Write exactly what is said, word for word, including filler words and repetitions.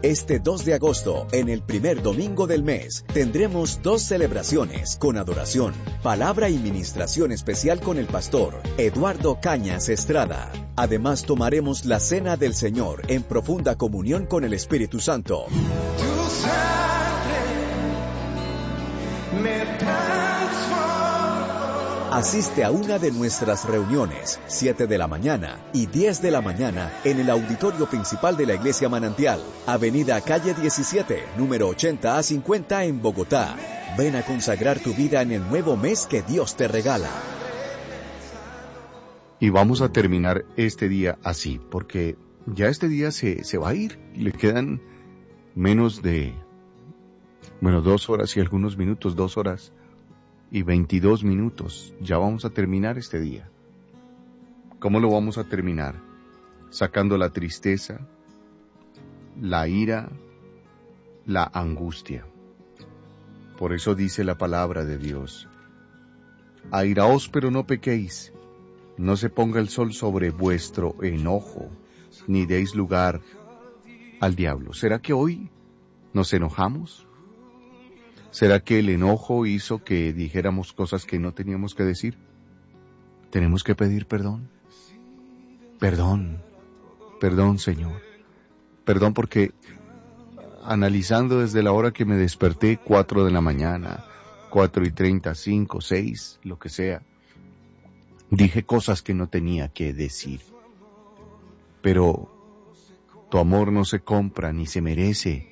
Este dos de agosto, en el primer domingo del mes, tendremos dos celebraciones con adoración, palabra y ministración especial con el pastor Eduardo Cañas Estrada. Además, tomaremos la Cena del Señor en profunda comunión con el Espíritu Santo. Tu sangre me transforma. Asiste a una de nuestras reuniones, siete de la mañana y diez de la mañana, en el auditorio principal de la Iglesia Manantial, Avenida Calle diecisiete, número ochenta a cincuenta en Bogotá. Ven a consagrar tu vida en el nuevo mes que Dios te regala. Y vamos a terminar este día así, porque ya este día se, se va a ir. Le quedan menos de, bueno, dos horas y algunos minutos, dos horas y veintidós minutos. Ya vamos a terminar este día. ¿Cómo lo vamos a terminar? Sacando la tristeza, la ira, la angustia. Por eso dice la palabra de Dios: airaos, pero no pequéis. No se ponga el sol sobre vuestro enojo, ni deis lugar al diablo. ¿Será que hoy nos enojamos? ¿Será que el enojo hizo que dijéramos cosas que no teníamos que decir? ¿Tenemos que pedir perdón? Perdón, perdón, Señor. Perdón porque analizando desde la hora que me desperté, cuatro de la mañana, cuatro y treinta, cinco, seis, lo que sea, dije cosas que no tenía que decir. Pero tu amor no se compra ni se merece